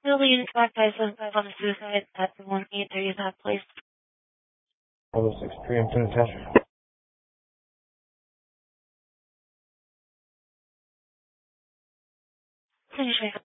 Lillian tracked I-75 on a suicide at the 183 that place. Almost 6 p.m. to the test. Finish